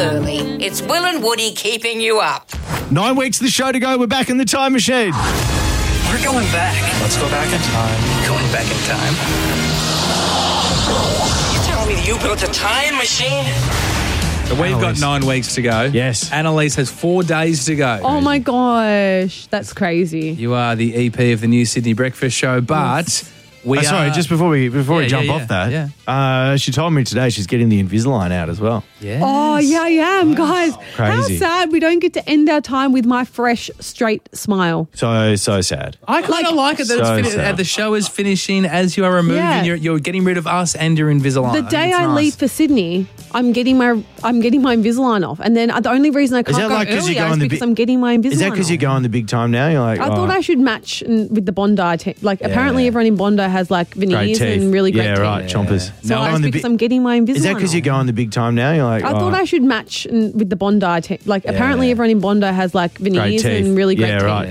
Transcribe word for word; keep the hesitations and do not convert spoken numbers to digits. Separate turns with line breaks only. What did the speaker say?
early. It's Will and Woody keeping you up.
Nine weeks of the show to go. We're back in the time machine.
We're going back.
Let's go back in time.
Going back in time.
You telling me that you built a time machine?
So we've
Annalise.
got nine weeks to go.
Yes.
Annalise has four days to go.
Oh my gosh, that's crazy.
You are the E P of the New Sydney Breakfast Show, but we
Oh, sorry,
are...
just before we before
Yeah,
we jump
yeah,
off that,
yeah,
Uh, she told me today she's getting the Invisalign out as well.
Yes.
Oh, yeah, I am, guys.
Crazy.
How sad we don't get to end our time with my fresh, straight smile.
So so sad.
I kind of like, it that
So
it's fin-
sad.
uh, the show is finishing as you are removing.
Yeah.
You're, you're getting rid of us and your Invisalign.
The
think
day
it's
I
nice.
leave for Sydney, I'm getting my I'm getting my Invisalign off, and then uh, the only reason I can't
that
go
like 'cause you
earlier
go
is
on the
because
bi-
I'm getting my Invisalign.
Is that because
off.
you're going the big time now? You're like,
I
oh,
thought I should match in, with the Bondi team. Like apparently everyone in Bondi has like
great
veneers
teeth.
and really great
yeah,
teeth.
right, chompers.
So
Going
it's
the
because
bi-
I'm getting my Invisalign.
Is that because
off.
you're going the big time now? You're like,
I
oh,
thought I should match in, with the Bondi team. Like apparently everyone in Bondi has like
great
veneers
teeth.
and really great
yeah,
teeth.
right.